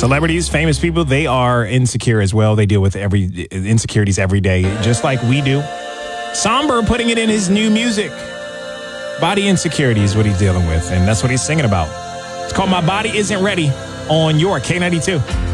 Celebrities, famous people, they are insecure as well. They deal with insecurities every day, just like we do. Somber putting it in his new music. Body insecurity is what he's dealing with, and that's what he's singing about. It's called My Body Isn't Ready on your K92.